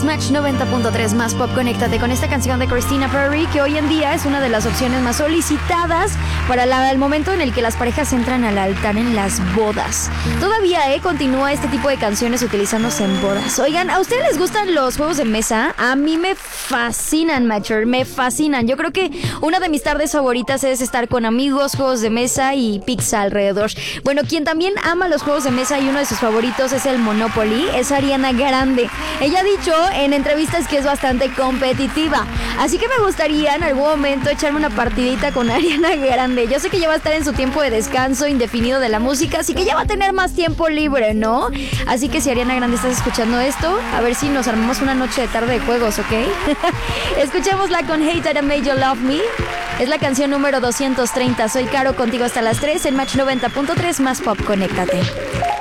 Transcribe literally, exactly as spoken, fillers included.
Match noventa punto tres más pop, conéctate con esta canción de Christina Perry, que hoy en día es una de las opciones más solicitadas para la, el momento en el que las parejas entran al altar en las bodas. Todavía eh, continúa este tipo de canciones utilizándose en bodas. Oigan, ¿a ustedes les gustan los juegos de mesa? A mí me fascinan, Matcher, me fascinan. Yo creo que una de mis tardes favoritas es estar con amigos, juegos de mesa y pizza alrededor. Bueno, quien también ama los juegos de mesa y uno de sus favoritos es el Monopoly, es Ariana Grande. Ella ha dicho en entrevistas que es bastante competitiva, así que me gustaría en algún momento echarme una partidita con Ariana Grande. Yo sé que ya va a estar en su tiempo de descanso indefinido de la música, así que ya va a tener más tiempo libre, ¿no? Así que si Ariana Grande estás escuchando esto, a ver si nos armamos una noche de tarde de juegos, ¿ok? Escuchémosla con Hate That I Made You Love Me. Es la canción número doscientos treinta. Soy Caro, contigo hasta las tres en Match noventa punto tres más pop, conéctate.